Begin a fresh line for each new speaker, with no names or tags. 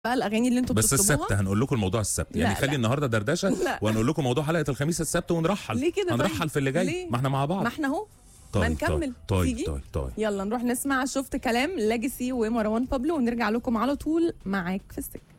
بقى الاغاني اللي انتوا
بس
بتطلبوها.
السبت هنقول لكم الموضوع السبت، يعني خلي النهارده دردشه وهنقول لكم موضوع حلقه الخميس السبت ونرحل.
ليه كده؟
هنرحل
طيب.
في اللي جاي.
ليه؟
ما احنا مع بعض.
ما احنا اهو.
طيب
ما نكمل. تيجي؟
طيب
يلا نروح نسمع شفت كلام ليجاسي ومروان بابلو ونرجع لكم على طول معاك في السكه.